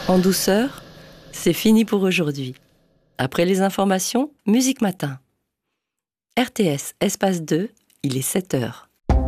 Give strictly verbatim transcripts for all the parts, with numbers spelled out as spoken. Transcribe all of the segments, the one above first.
En douceur, c'est fini pour aujourd'hui. Après les informations, Musique Matin. R T S, espace deux, il est sept heures.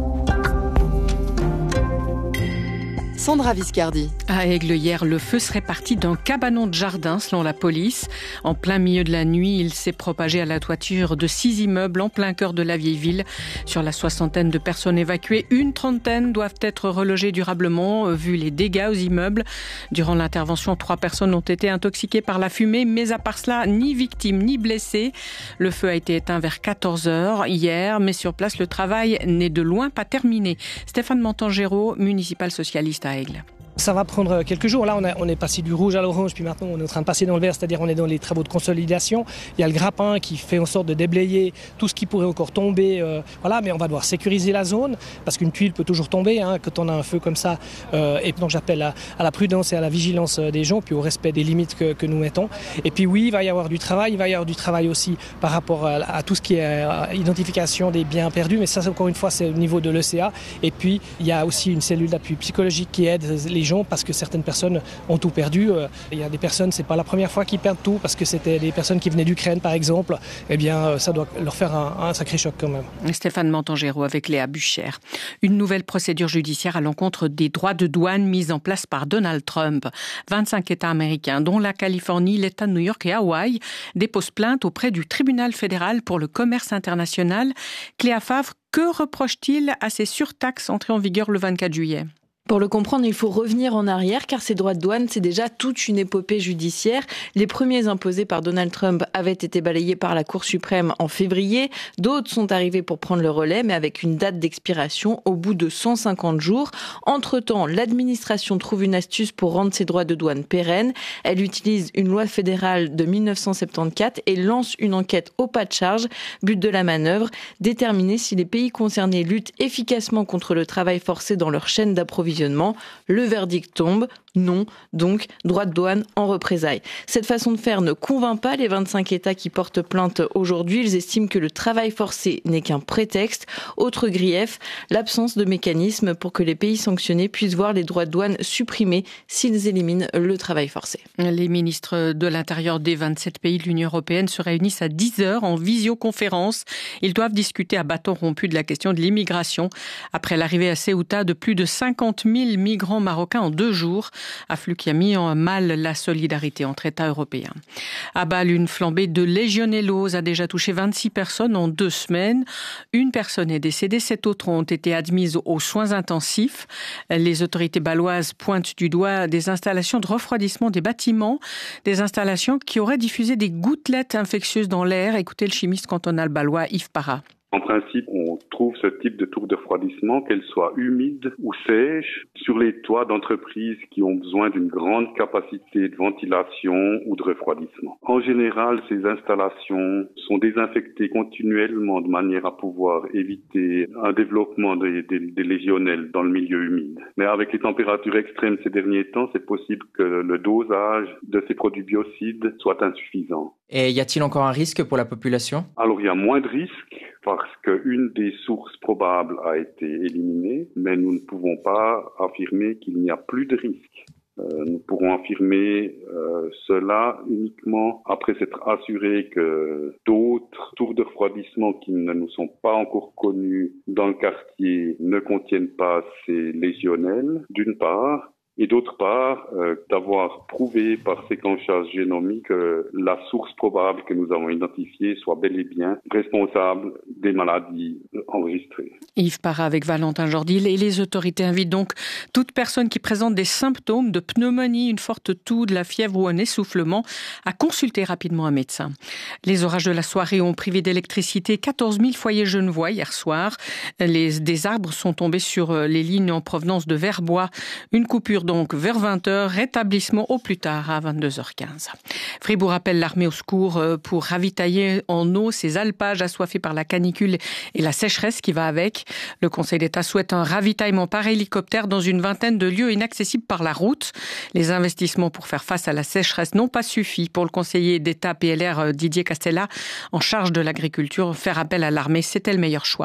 Sandra Viscardi. À Aigle, hier, le feu serait parti d'un cabanon de jardin, selon la police. En plein milieu de la nuit, il s'est propagé à la toiture de six immeubles en plein cœur de la vieille ville. Sur la soixantaine de personnes évacuées, une trentaine doivent être relogées durablement, vu les dégâts aux immeubles. Durant l'intervention, trois personnes ont été intoxiquées par la fumée, mais à part cela, ni victimes ni blessés. Le feu a été éteint vers quatorze heures hier, mais sur place, le travail n'est de loin pas terminé. Stéphane Montangero, municipal socialiste à Aigle. Ça va prendre quelques jours. Là, on, a, on est passé du rouge à l'orange, puis maintenant on est en train de passer dans le vert, c'est-à-dire on est dans les travaux de consolidation. Il y a le grappin qui fait en sorte de déblayer tout ce qui pourrait encore tomber. Euh, voilà, mais on va devoir sécuriser la zone, parce qu'une tuile peut toujours tomber hein, quand on a un feu comme ça. Euh, et donc j'appelle à, à la prudence et à la vigilance des gens, puis au respect des limites que, que nous mettons. Et puis oui, il va y avoir du travail. Il va y avoir du travail aussi par rapport à, à tout ce qui est euh, identification des biens perdus. Mais ça, encore une fois, c'est au niveau de l'E C A. Et puis, il y a aussi une cellule d'appui psychologique qui aide les parce que certaines personnes ont tout perdu. Il y a des personnes, c'est pas la première fois qu'ils perdent tout, parce que c'était des personnes qui venaient d'Ukraine, par exemple. Eh bien, ça doit leur faire un, un sacré choc quand même. Stéphane Montangero avec Léa Bucher. Une nouvelle procédure judiciaire à l'encontre des droits de douane mise en place par Donald Trump. vingt-cinq États américains, dont la Californie, l'État de New York et Hawaï, déposent plainte auprès du tribunal fédéral pour le commerce international. Cléa Favre, que reproche-t-il à ces surtaxes entrées en vigueur le vingt-quatre juillet ? Pour le comprendre, il faut revenir en arrière car ces droits de douane, c'est déjà toute une épopée judiciaire. Les premiers imposés par Donald Trump avaient été balayés par la Cour suprême en février. D'autres sont arrivés pour prendre le relais, mais avec une date d'expiration au bout de cent cinquante jours. Entre-temps, l'administration trouve une astuce pour rendre ces droits de douane pérennes. Elle utilise une loi fédérale de dix-neuf cent soixante-quatorze et lance une enquête au pas de charge. But de la manœuvre, déterminer si les pays concernés luttent efficacement contre le travail forcé dans leur chaîne d'approvisionnement. Le verdict tombe, non, donc droit de douane en représailles. Cette façon de faire ne convainc pas les vingt-cinq États qui portent plainte aujourd'hui. Ils estiment que le travail forcé n'est qu'un prétexte. Autre grief, l'absence de mécanisme pour que les pays sanctionnés puissent voir les droits de douane supprimés s'ils éliminent le travail forcé. Les ministres de l'Intérieur des vingt-sept pays de l'Union européenne se réunissent à dix heures en visioconférence. Ils doivent discuter à bâton rompu de la question de l'immigration. Après l'arrivée à Ceuta de plus de cinquante mille migrants marocains en deux jours, afflux qui a mis en mal la solidarité entre États européens. À Bâle, une flambée de légionellose a déjà touché vingt-six personnes en deux semaines. Une personne est décédée, sept autres ont été admises aux soins intensifs. Les autorités bâloises pointent du doigt des installations de refroidissement des bâtiments, des installations qui auraient diffusé des gouttelettes infectieuses dans l'air. Écoutez le chimiste cantonal bâlois Yves Parra. En principe, on trouve ce type de tour de refroidissement, qu'elle soit humide ou sèche, sur les toits d'entreprises qui ont besoin d'une grande capacité de ventilation ou de refroidissement. En général, ces installations sont désinfectées continuellement de manière à pouvoir éviter un développement des, des, des légionnelles dans le milieu humide. Mais avec les températures extrêmes ces derniers temps, c'est possible que le dosage de ces produits biocides soit insuffisant. Et y a-t-il encore un risque pour la population ? Alors, il y a moins de risques parce qu'une des sources probables a été éliminée, mais nous ne pouvons pas affirmer qu'il n'y a plus de risque. Euh, nous pourrons affirmer euh, cela uniquement après s'être assuré que d'autres tours de refroidissement qui ne nous sont pas encore connus dans le quartier ne contiennent pas ces légionnelles, d'une part. Et d'autre part, euh, d'avoir prouvé par séquençage génomique que la source probable que nous avons identifiée soit bel et bien responsable des maladies enregistrées. Yves Parra avec Valentin Jordil. Et les autorités invitent donc toute personne qui présente des symptômes de pneumonie, une forte toux, de la fièvre ou un essoufflement à consulter rapidement un médecin. Les orages de la soirée ont privé d'électricité quatorze mille foyers genevois hier soir. Les, des arbres sont tombés sur les lignes en provenance de Verbois. Une coupure donc vers vingt heures, rétablissement au plus tard à vingt-deux heures quinze. Fribourg appelle l'armée au secours pour ravitailler en eau ses alpages assoiffés par la canicule et la sécheresse qui va avec. Le Conseil d'État souhaite un ravitaillement par hélicoptère dans une vingtaine de lieux inaccessibles par la route. Les investissements pour faire face à la sécheresse n'ont pas suffi pour le conseiller d'État P L R Didier Castella en charge de l'agriculture. Faire appel à l'armée, c'était le meilleur choix.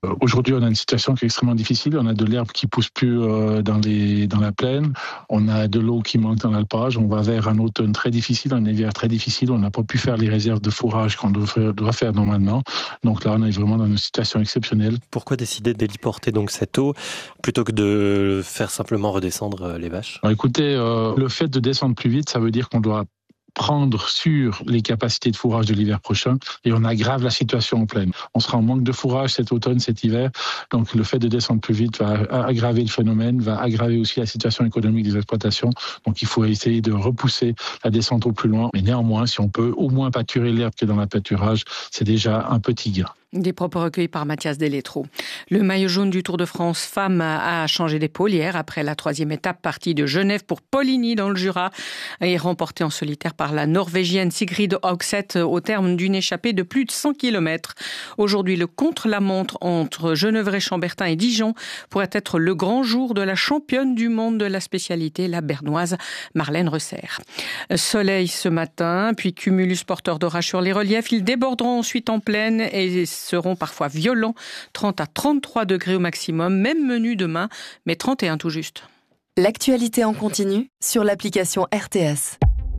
Aujourd'hui, on a une situation qui est extrêmement difficile. On a de l'herbe qui pousse plus dans, les, dans la plaine. On a de l'eau qui manque dans l'alpage. On va vers un automne très difficile, un hiver très difficile. On n'a pas pu faire les réserves de fourrage qu'on doit faire normalement. Donc là, on est vraiment dans une situation exceptionnelle. Pourquoi décider d'héliporter donc cette eau plutôt que de faire simplement redescendre les vaches ? Alors, écoutez, euh, le fait de descendre plus vite, ça veut dire qu'on doit prendre sur les capacités de fourrage de l'hiver prochain et on aggrave la situation en plaine. On sera en manque de fourrage cet automne, cet hiver, donc le fait de descendre plus vite va aggraver le phénomène, va aggraver aussi la situation économique des exploitations, donc il faut essayer de repousser la descente au plus loin, mais néanmoins, si on peut au moins pâturer l'herbe qui est dans le pâturage, c'est déjà un petit gain. Des propos recueillis par Mathias Delétro. Le maillot jaune du Tour de France femmes a changé d'épaule hier après la troisième étape partie de Genève pour Poligny dans le Jura et remportée en solitaire par la Norvégienne Sigrid Høgseth au terme d'une échappée de plus de cent kilomètres. Aujourd'hui, le contre-la-montre entre Genevrey-Chambertin et Dijon pourrait être le grand jour de la championne du monde de la spécialité, la bernoise Marlène Reusser. Soleil ce matin, puis cumulus porteur d'orage sur les reliefs. Ils déborderont ensuite en plaine et seront parfois violents, trente à trente-trois degrés au maximum, même menu demain, mais trente et un tout juste. L'actualité en continu sur l'application R T S.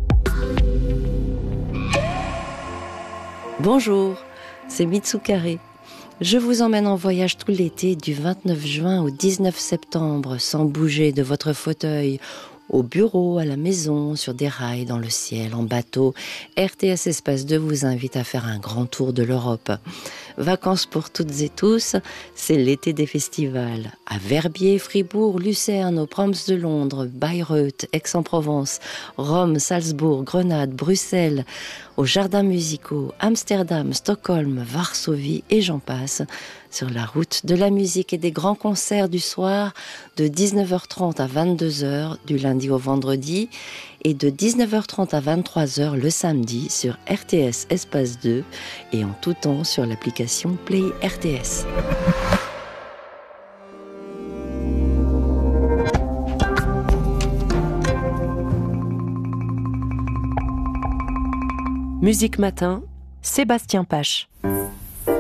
Bonjour, c'est Mitsukare. Je vous emmène en voyage tout l'été du vingt-neuf juin au dix-neuf septembre, sans bouger de votre fauteuil, au bureau, à la maison, sur des rails, dans le ciel, en bateau. R T S Espace deux vous invite à faire un grand tour de l'Europe. Vacances pour toutes et tous, c'est l'été des festivals. À Verbier, Fribourg, Lucerne, aux Proms de Londres, Bayreuth, Aix-en-Provence, Rome, Salzbourg, Grenade, Bruxelles, aux jardins musicaux, Amsterdam, Stockholm, Varsovie et j'en passe. Sur la route de la musique et des grands concerts du soir de dix-neuf heures trente à vingt-deux heures du lundi au vendredi et de dix-neuf heures trente à vingt-trois heures le samedi sur R T S Espace deux et en tout temps sur l'application Play R T S. Musique Matin, Sébastien Pache.